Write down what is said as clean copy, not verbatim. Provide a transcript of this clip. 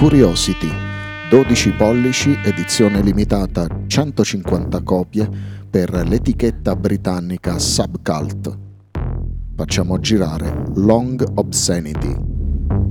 Curiosity, 12 pollici, edizione limitata 150 copie per l'etichetta britannica Subcult. Facciamo girare Long Obscenity.